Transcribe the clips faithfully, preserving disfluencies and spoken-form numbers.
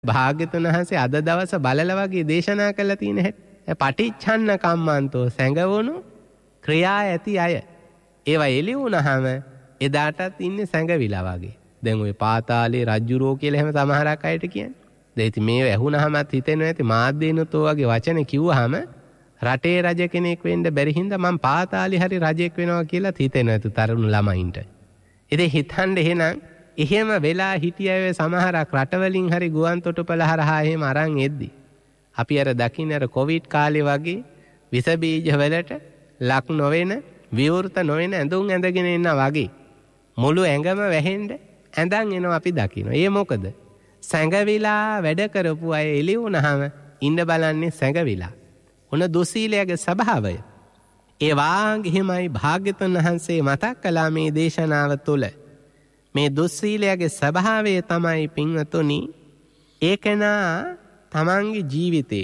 භාග්‍යතුන් වහන්සේ අද දවස බලලා වගේ දේශනා කළා තියෙන හැටි. පටිච්චන්න කම්මන්තෝ සැඟවුණු ක්‍රියා ඇති අය. ඒවා එළි වුණාම එදාටත් ඉන්නේ සැඟවිලා වගේ. දැන් ওই පාතාලේ රජ්ජුරෝ කියලා එහෙම සමහරක් අයට කියන්නේ. දැන් ඉතින් මේව ඇහුණාමත් හිතෙනවා ඇති මාධ්‍යනොත් ඔය වගේ වචන කිව්වහම රටේ රජ කෙනෙක් වෙන්න බැරි හින්දා මම පාතාලේ හරි රජෙක් වෙනවා කියලා හිතෙනවා ඇති තරුණ ළමයින්ට. ඉතින් හිතන්න එහෙනම් එහෙම වෙලා හිටිය අය සමහරක් රටවලින් හරි ගුවන් තොටුපළ හරහා එහෙම අරන් එද්දි අපි අර දකින්න අර කොවිඩ් කාලේ වගේ විස බීජ වලට ලක් නොවන විවෘත නොවන ඇඳුම් ඇඳගෙන ඉන්නා වගේ මුළු ඇඟම වැහෙන්න ඇඳන් එනවා අපි දකින්න. ඒ මොකද? සැඟවිලා වැඩ කරපු අය එළි වුණාම ඉන්න බලන්නේ සැඟවිලා. ඔන දුස්සීලයේ ස්වභාවය. ඒ වාගේමයි භාග්‍යතුන් වහන්සේ මතක් කළා මේ දේශනාව තුළ. මේ දුස්සීලයේ ස්වභාවය තමයි පින්වතුනි ඒකනා තමන්ගේ ජීවිතේ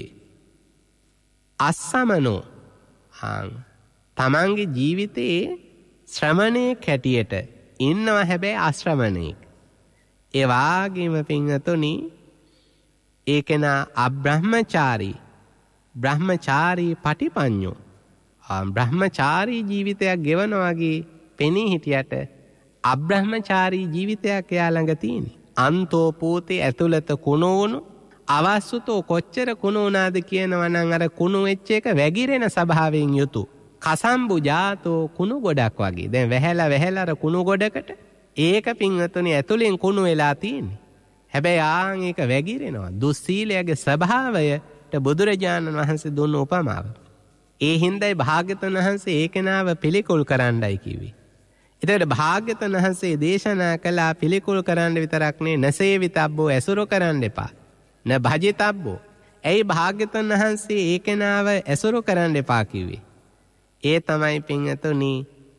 අස්සමනෝ තමන්ගේ ජීවිතේ ශ්‍රමණේ කැටියට ඉන්නවා හැබැයි අශ්‍රමණෙක්. ඒ වාගේම පින්වතුනි ඒකනා අබ්‍රහ්මචාරී බ්‍රහ්මචාරී පටිපඤ්ඤෝ බ්‍රහ්මචාරී ජීවිතයක් ගෙවන වගේ පෙනී හිටියට අබ්‍රහ්මචාරී ජීවිතයක් එයා ළඟ තියෙන්නේ. අන්තෝ පූතේ ඇතුළත කුණු වුණු අවස්සුතෝ කොච්චර කුණු වුණාද කියනවා නම් අර කුණු වෙච්ච එක වැగిරෙන ස්වභාවයෙන් යුතු කසම්බු ජාතෝ කුණු ගොඩක් වගේ. දැන් වැහැලා වැහැලා අර කුණු ගොඩකට ඒක පින්වතුනි ඇතුලෙන් කුණු වෙලා තියෙන්නේ. හැබැයි ආන් ඒක වැగిරෙනවා. දුස්සීලයේ ස්වභාවයට බුදුරජාණන් වහන්සේ දුන්න උපමාව. ඒ හින්දායි භාග්‍යතුන් වහන්සේ ඒකනාව පිළිකුල් කරන්නයි කිව්වේ. එතකොට භාග්‍යතුන් වහන්සේ දේශනා කළා පිළිකුල් කරන්න විතරක් නේ නසේවිතබ්බෝ ඇසුරු කරන්න එපා. න භජිතබ්බෝ. ඇයි භාග්‍යතුන් වහන්සේ ඒකනාව ඇසුරු කරන්න එපා කිව්වේ? ඒ තමයි පින්වතුනි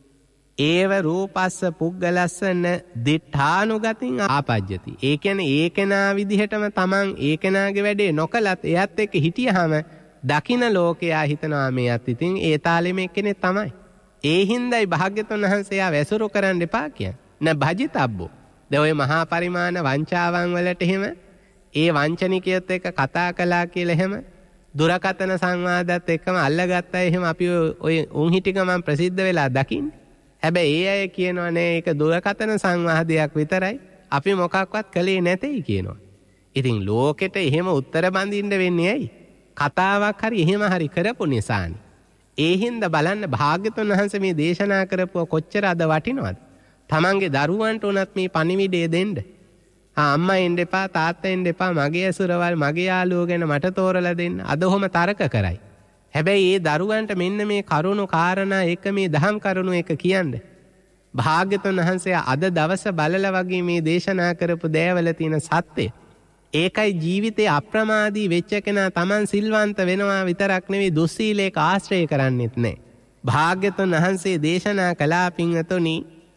ඒව රූපස්ස පුග්ගලස්සන දිඨානුගතින් ආපජ්ජති. ඒ කියන්නේ ඒකනා විදිහටම තමන් ඒකනාගේ වැඩේ නොකලත් එයත් එක්ක හිටියාම දකින්න ලෝකයා හිතනවා මේත් ඉතින් ඒ තාලෙම එක්කෙනෙක් තමයි. ඒ හින්දායි භාග්‍යතුන් වහන්සේ ආ වැසුරු කරන්න එපා කියන්නේ. න භජිතබ්බෝ. දැන් ඔය මහා පරිමාණ වංචාවන් වලට එහෙම ඒ වංචනිකයත් එක්ක කතා කළා කියලා එහෙම දුරකථන සංවාදات එක්කම අල්ලගත්තා එහෙම අපි ඔය උන් හිටි ගමන් ප්‍රසිද්ධ වෙලා දකින්නේ. හැබැයි ඒ අය කියනවා නේ ඒක දුරකථන සංවාදයක් විතරයි. අපි මොකක්වත් කළේ නැtei කියනවා. ඉතින් ලෝකෙට එහෙම උත්තර බඳින්න වෙන්නේ ඇයි? කතාවක් හරි එහෙම හරි කරපු නිසානේ. ඒ හින්දා බලන්න භාග්‍යතුන් වහන්සේ මේ දේශනා කරපුව කොච්චර අද වටිනවද? තමන්ගේ දරුවන්ට උනත් මේ පණිවිඩය දෙන්න. ආ අම්මා එන්න එපා තාත්තා එන්න එපා මගේ ඇසුරවල් මගේ යාළුවෝ ගැන මට තෝරලා දෙන්න. අද ඔහොම තරක කරයි. හැබැයි ඒ දරුවන්ට මෙන්න මේ කරුණු කාරණා එක මේ දහම් කරුණු එක කියන්නේ. භාග්‍යතුන් වහන්සේ අද දවස බලලා වගේ මේ දේශනා කරපු දෑවල තියෙන සත්‍ය. ඒකයි ජීවිතේ අප්‍රමාදී වෙච්ච කෙනා Taman සිල්වන්ත වෙනවා විතරක් නෙවෙයි දුස්සීලයක ආශ්‍රය කරන්නෙත් නැහැ. භාග්‍යතුන් වහන්සේ දේශනා කළා පින්වතුනි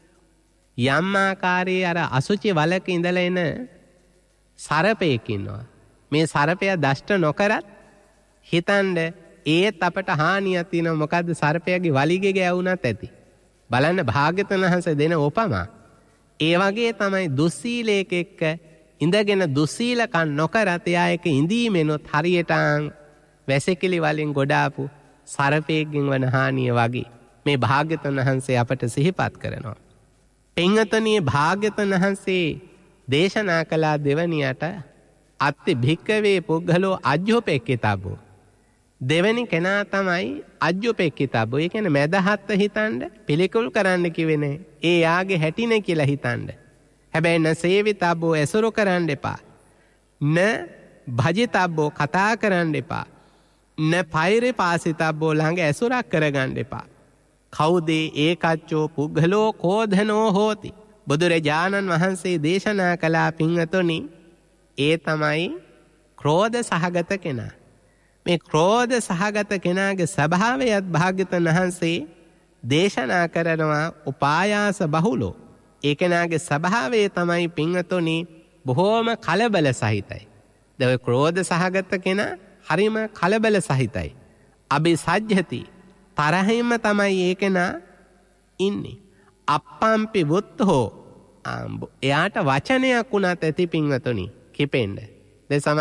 යම් ආකාරයේ අර අසුචි වලක ඉඳලා එන සරපෙක් ඉන්නවා. මේ සරපයා දෂ්ට නොකරත් හිතන්න ඒත් අපට හානියක් තියෙනවා. මොකද්ද? සර්පයාගේ වලිගේ ගෑවුනත් ඇති. බලන්න භාග්‍යතුන් වහන්සේ දෙන උපමා. ඒ වගේ තමයි දුස්සීලයක එක්ක ඉඳගෙන දුස්සීලකම් නොකරත් එයා එක ඉඳීමෙනොත් හරියට වැසිකිලි වලින් ගොඩාපු සර්පයෙක්ගෙන් වන හානිය වගේ මේ භාග්‍යතුන් වහන්සේ අපට සිහිපත් කරනවා. පින්වතුනි භාග්‍යතුන් වහන්සේ දේශනා කළ දෙවණියට අත්ති භික්කවේ පුග්ගලෝ අජ්ජෝපෙක්කිතබ්බෝ. දෙවෙනි කෙනා තමයි අජ්ජෝපෙක්කිතබ්බෝ. ඒ කියන්නේ මදහත් හිතන්න පිළිකුල් කරන්න කිව්වේ නෑ. ඒ යාගේ හැටිනේ කියලා හිතන්න. හැබැයි න සේවිතබ්බෝ ඇසුරු කරන්න එපා. න භජිතබ්බෝ කතා කරන්න එපා. න පෛරේ පාසිතබ්බෝ ළඟ ඇසුරක් කරගන්න එපා. කවුද ඒකච්චෝ පුග්ගලෝ කෝධනෝ හෝති. බුදුරජාණන් වහන්සේ දේශනා කළා පින්වතුනි ඒ තමයි ක්‍රෝධ සහගත කෙනා. මේ ක්‍රෝධ සහගත කෙනාගේ ස්වභාවයත් භාග්‍යවතුන් වහන්සේ දේශනා කරනවා උපායාස බහුලෝ. ඒ කෙනාගේ ස්වභාවය තමයි පින්වතුනි බොහෝම කලබල සහිතයි. දැන් ක්‍රෝධ සහගත කෙනා හරිම කලබල සහිතයි. අபிසජ්ජති තරහින්ම තමයි ඒ කෙනා ඉන්නේ. අප්පම්පි වුත්තෝ එයාට වචනයක් උනත් ඇති පින්වතුනි කිපෙන්න. දැන්